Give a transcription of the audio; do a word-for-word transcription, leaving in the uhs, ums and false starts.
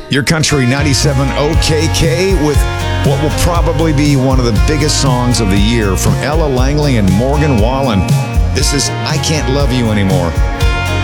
Your Country ninety-seven O K K with what will probably be one of the biggest songs of the year from Ella Langley and Morgan Wallen. This is I Can't Love You Anymore.